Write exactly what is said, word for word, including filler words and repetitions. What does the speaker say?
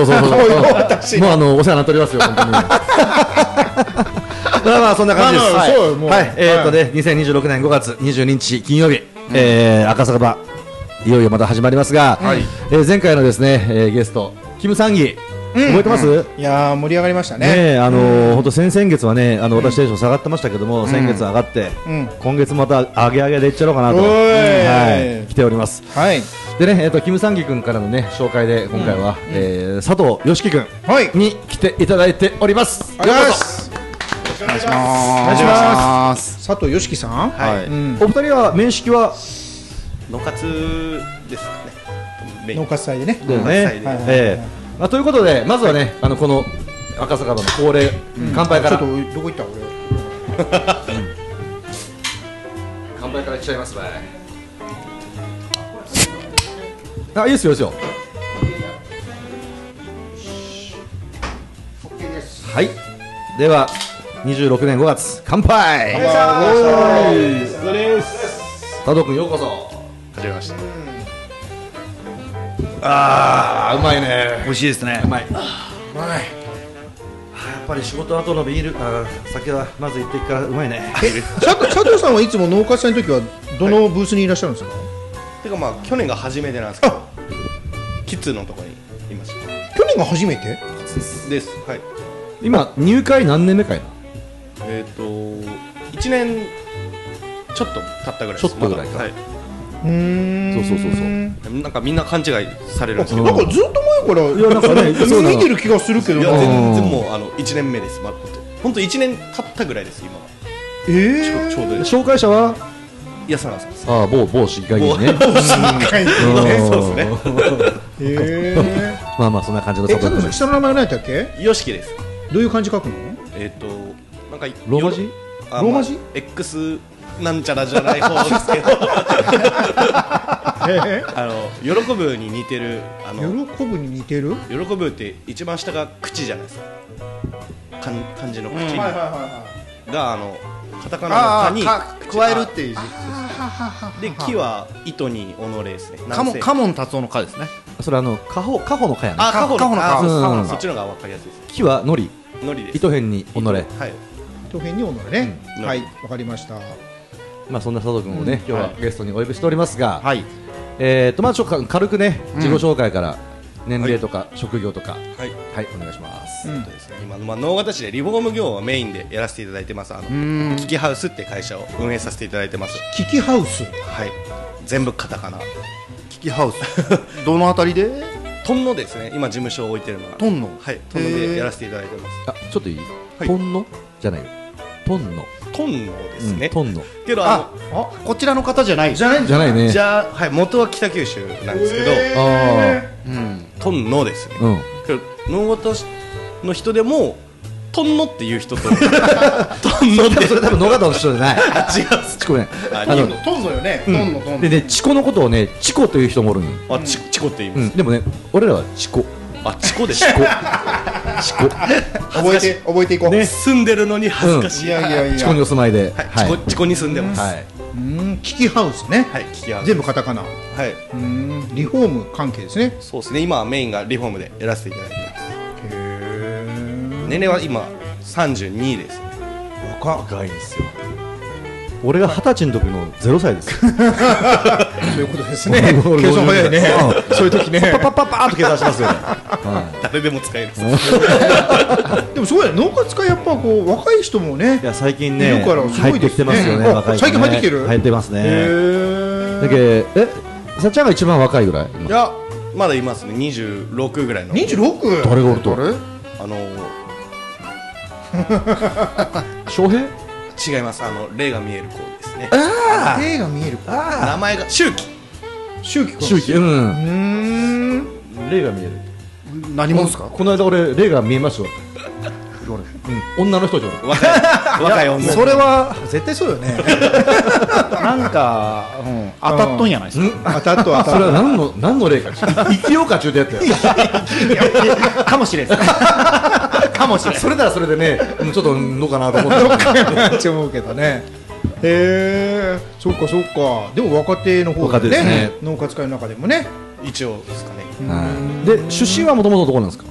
そうそうそうもうあのお世話になっておりますよ本当にまあまあそんな感じです。はい、はい、えーとねにせんにじゅうろくねんごがつにじゅうににち金曜日、えー、赤坂場いよいよまた始まりますが、はい、えー、前回のですね、えー、ゲストキム・サンギ、うん、覚えてます？うん、 いやー盛り上がりましたね。 ね、あのー、本当先々月はね、あの私テンション下がってましたけども、うん、先月上がって、うん、今月また上げ上げでいっちゃおうかなと、はい、来ております。はい。でね、えっ、ー、とキム・サンギ君からのね紹介で今回は、うん、えー、佐藤よしき君に来ていただいております。 はい、ようこそ。お願いします。お願いします。佐藤よしきさん。 はい。うん、お二人は面識は農活ですかね。 農活祭でね。 だよね。ええ。まあということでまずはね、あのこの赤坂場の恒例、うん、乾杯から。 ちょっとどこ行った俺。 乾杯から来ちゃいますね。あ、いいですよいいですよ。はい。ではにじゅうろくねんごがつ乾杯。 乾杯。お疲れです。 佐藤君ようこそ。 はじめまして。 ああ、うまいね。 美味しいですね。 うまい。うまい。やっぱり仕事後のビール、あ、酒はまず行っていくからうまいね。 佐藤佐藤さんはいつも農家祭の時はどのブースにいらっしゃるんですか？はい、 てかまあ去年が初めてなんですけど、キッズのところにいました。 去年が初めてです。はい。 今入会何年目かいな。 えっ、ー、といちねんちょっと経ったぐらいです。 ちょっとぐらいか。 はい。 うーん、 そうそうそうそう。なんかみんな勘違いされるんですけど。 なんかずっと前からいやなんかね見てる気がするけど。 いや全然もうあのいちねんめです。まあ本当いちねん経ったぐらいです今。 ええー。 ちょうど。紹介者は安原さんです。 ああ某某市議会議員ね。 某市議会議員ね。そうですね。 ええ。 まあまあそんな感じの佐藤君。下の名前何だっけ？ よしきです。 どういう漢字書くの？ えっとなんかローマ字？ ローマ字？ X なんちゃらじゃない方ですけどあの喜ぶに似てるあの喜ぶに似てる喜ぶって一番下が口じゃないですか。漢漢字の口があのカタカナの「か」に加えるっていう字で「木」は糸に己ですね。 カモカモン達夫の「か」ですね。 それあのカホカホの「か」やね。 あ、カホの「か」そっちのが分かりやすいです。 木はのりのりです。 糸辺に己。はい。 糸辺に己ね。はい、わかりました。 まあそんな佐藤君をね、今日はゲストにお呼びしておりますが、はい、えっとまあちょっと軽くね自己紹介から年齢とか職業とか、はいはいお願いします。 今まあ能形市でリフォーム業をメインでやらせていただいてます。あのキキハウスって会社を運営させていただいてます。 キキハウス。 はい。全部カタカナ。 キキハウス。どのあたりで？ トンノですね。今事務所を置いてるのが。 トンノ。 はい。トンノでやらせていただいてます。 あ、ちょっといい？トンノじゃないよ。トンノ。 トンノですね。 トンノ。 けどあのこちらの方じゃない。 じゃないじゃないね。 じゃあはい元は北九州なんですけど、 ああ、 うん、トンノですね。うん。けど能形の人でもトンノっていう人とトンノってそれ多分野方の人じゃない。 あ違う。 チコね。 あのトンノよね。トンノトンノ。 でねチコのことをねチコという人もおるんよ。 あチチコって言います。 でもね俺らはチコ。 あ、チコでチコ。 チコ。覚えて覚えていこう。 ね、住んでるのに恥ずかしい。いやいやいや。 チコにお住まいで。 はい。チコチコに住んでます。はい。 うん、キキハウスね。 はい。キキハウス。 全部カタカナ。はい。 うん、リフォーム関係ですね。 そうですね。今はメインがリフォームでやらせていただいてます。へえ。年齢は今三十二です。 若いんですよ。俺が二十歳の時のゼロさいです。 そういうことですね。計算早いね。そういう時ね。 パパパパーと計算しますよね。 誰でも使える。 でもすごい農家使いやっぱこう若い人もね。 いや最近ね入ってきてますよね。若い最近入ってきてる。 入ってますね。だけえさっちゃんが一番若いぐらい？ いやまだいますね。二十六ぐらいの。 二十六？ 誰がおると？ あの翔平？ 違います。あの霊が見える子ですね。 ああ、霊が見える子。 名前が周期。 周期。 周期。うん。霊が見える。 何者ですか？ この間俺霊が見えますよ。女の人じゃん。 若い女。 それは絶対そうよね。 なんか当たっとんやないですか。 当たっと当たっと。 それは何の何の霊か。生きようか中でやったよ。 かもしれん。かもしれん。 それならそれでね、ちょっとどうかなと思って。 って思うけどね。へえ、そうかそうか。でも若手の方でね、農家使いの中でもね。 一応ですかね。 で出身はもともとどこなんですか？